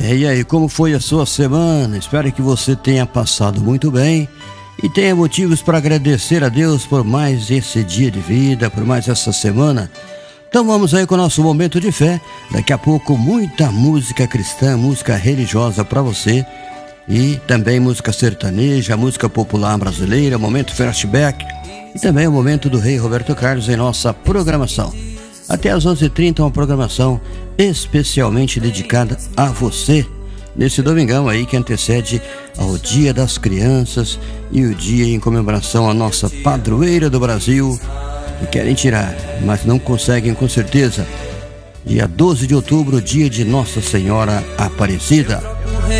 E aí, como foi a sua semana? Espero que você tenha passado muito bem e tenha motivos para agradecer a Deus por mais esse dia de vida, por mais essa semana. Então vamos aí com o nosso momento de fé. Daqui a pouco muita música cristã, música religiosa para você e também música sertaneja, música popular brasileira, momento flashback e também o momento do Rei Roberto Carlos em nossa programação. Até às 11h30, uma programação especialmente dedicada a você, nesse domingão aí que antecede ao Dia das Crianças e o dia em comemoração à nossa padroeira do Brasil, que querem tirar, mas não conseguem com certeza. Dia 12 de outubro, dia de Nossa Senhora Aparecida.